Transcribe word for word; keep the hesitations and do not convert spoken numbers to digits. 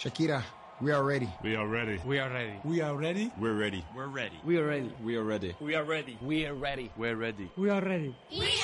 Shakira, we are ready. We are ready. We are ready. We are ready. We're ready. We're ready. We are ready. We are ready. We are ready. We are ready. We're ready. We are ready. We are ready.